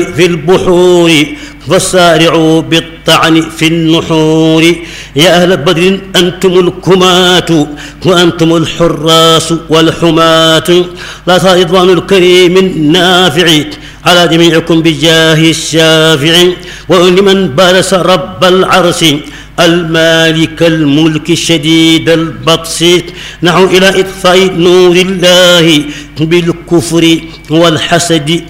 في البحور فسارعوا بالطعن في النحور. يا أهل بدر أنتم الكماة وأنتم الحراس والحماة، لا رضوان الكريم النافع على جميعكم بجاه الشافع. ولمن بارس رب العرش المالك الملك الشديد البطش، نحو إلى إطفاء نور الله بالكفر والحسد